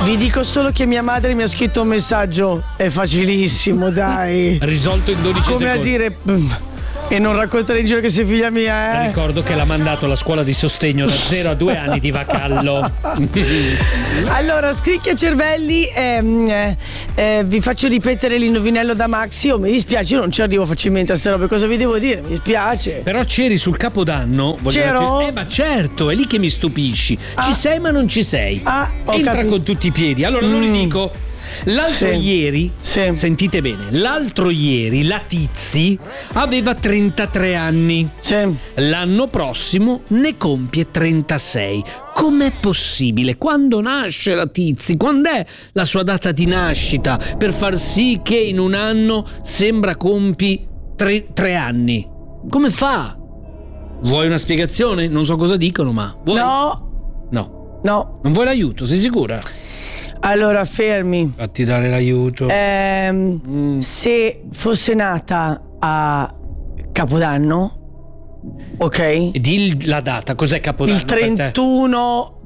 Vi dico solo che mia madre mi ha scritto un messaggio. È facilissimo, dai. Risolto in 12 Come secondi. a dire. E non raccontare in giro che sei figlia mia, Ricordo che l'ha mandato alla scuola di sostegno da 0 a 2 anni di Vacallo. Allora, Scricchia Cervelli, vi faccio ripetere l'indovinello da Maxi. Mi dispiace, io non ci arrivo facilmente a ste robe. Cosa vi devo dire? Mi dispiace. Però c'eri sul Capodanno. C'ero? Ma certo, è lì che mi stupisci. Ci sei ma non ci sei. Entra con tutti i piedi. Allora lo ridico. L'altro ieri, sentite bene, l'altro ieri la Tizi aveva 33 anni. L'anno prossimo ne compie 36. Com'è possibile? Quando nasce la Tizi? Quando è la sua data di nascita? Per far sì che in un anno sembra compi 3 anni. Come fa? Vuoi una spiegazione? Non so cosa dicono, ma vuoi? No. Non vuoi l'aiuto, sei sicura? Allora, fermi. Fatti dare l'aiuto. Se fosse nata a Capodanno, ok? E di la data, cos'è Capodanno? Il 31.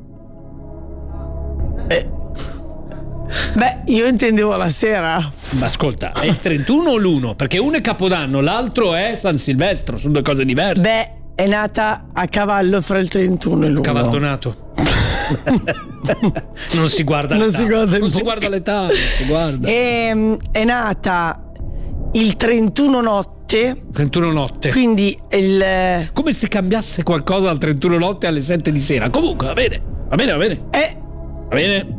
Beh, io intendevo la sera. Ma ascolta, è il 31 o l'1? Perché uno è Capodanno, l'altro è San Silvestro, sono due cose diverse. Beh, è nata a cavallo fra il 31 e l'1. Cavaldonato. Non si guarda l'età. Non si guarda l'età, non si guarda. È nata il 31 notte. 31 notte. Quindi come se cambiasse qualcosa dal 31 notte alle 7 di sera. Comunque, va bene. Va bene. Va bene.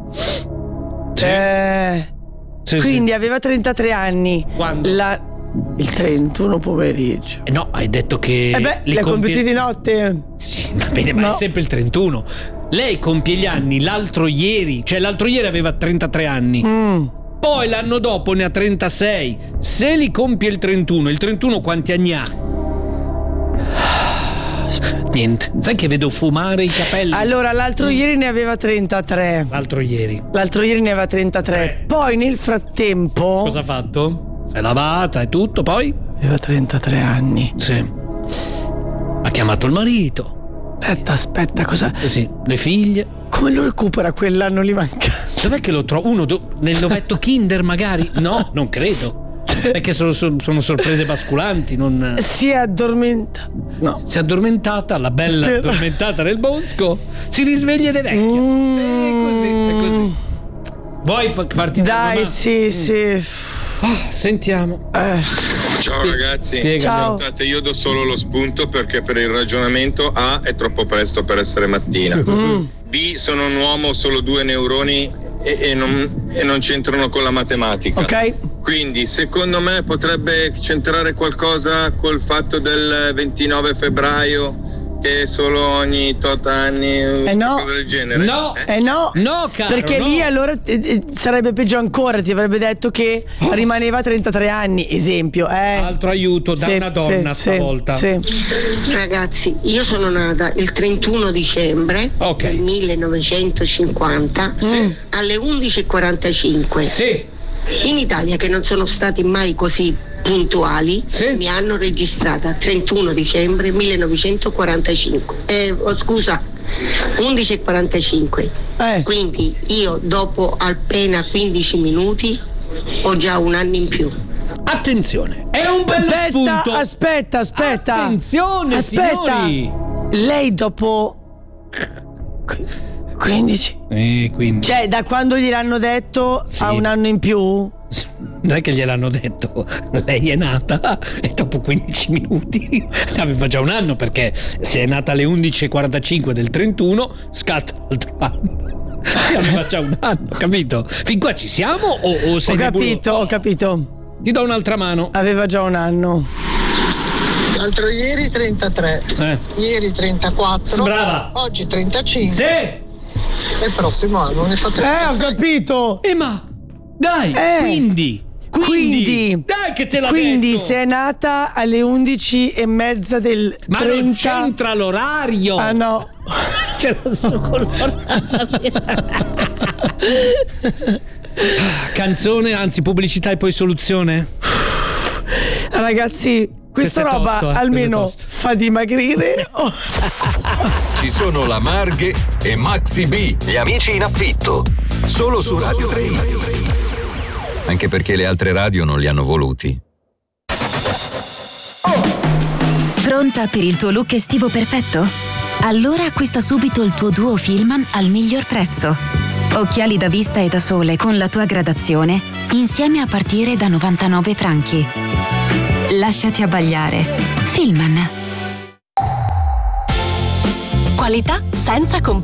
Quindi aveva 33 anni. Quando? Il 31 pomeriggio. No, hai detto che li ha compiuti di notte. Sì, va bene, ma è sempre il 31. Lei compie gli anni l'altro ieri. Cioè l'altro ieri aveva 33 anni. Poi l'anno dopo ne ha 36. Se li compie il 31 quanti anni ha? Niente. Sai che vedo fumare i capelli? Allora, l'altro ieri ne aveva 33. L'altro ieri ne aveva 33. Poi nel frattempo cosa ha fatto? Si è lavata e tutto, poi? Aveva 33 anni. Sì. Ha chiamato il marito. Aspetta, cosa? Sì, le figlie. Come lo recupera quell'anno lì mancante? Dov'è che lo trovo? Nel novetto Kinder magari? No, non credo. Perché sono sorprese basculanti. Si è addormentata. No. Si è addormentata, la bella addormentata nel bosco. Si risveglia ed è vecchia. È così. Vuoi farti dai, sì. Sentiamo. Ciao ragazzi. Ciao. Io do solo lo spunto perché per il ragionamento A è troppo presto per essere mattina. B, sono un uomo, solo 2 neuroni e non c'entrano con la matematica. Ok. Quindi secondo me potrebbe centrare qualcosa col fatto del 29 febbraio che solo ogni tot anni, cosa del genere. No, caro, perché lì allora sarebbe peggio ancora, ti avrebbe detto che rimaneva a 33 anni, esempio. Altro aiuto da una donna stavolta. Sì. Ragazzi, io sono nata il 31 dicembre del 1950 alle 11:45. Sì. In Italia, che non sono stati mai così puntuali, mi hanno registrata 31 dicembre 1945. 11:45. Quindi io dopo appena 15 minuti ho già un anno in più. Attenzione, è un bel spunto. Aspetta. Attenzione, signori. Lei dopo 15. 15. Cioè, da quando gliel'hanno detto ha un anno in più? Non è che gliel'hanno detto, lei è nata e dopo 15 minuti aveva già un anno, perché se è nata alle 11:45 del 31 scatta l'altro anno e aveva già un anno, capito? Fin qua ci siamo o sei Ho capito. Ti do un'altra mano. Aveva già un anno. L'altro ieri 33, ieri 34, brava. Oggi 35. Sì. E il prossimo anno ne fa 36. Ho capito. Ma dai, quindi dai che te l'ha quindi detto. se è nata alle 11:30 del ma 30. Non c'entra l'orario. Ah no. Ce l'ho solo con l'orario. Canzone, anzi pubblicità e poi soluzione. Ragazzi, questa roba almeno fa dimagrire. Ci sono la Marghe e Maxi B. Gli amici in affitto. Solo su Radio 3. Anche perché le altre radio non li hanno voluti. Pronta per il tuo look estivo perfetto? Allora acquista subito il tuo duo Filman al miglior prezzo. Occhiali da vista e da sole con la tua gradazione, insieme a partire da 99 franchi. Lasciati abbagliare. Filman. Qualità senza competenza.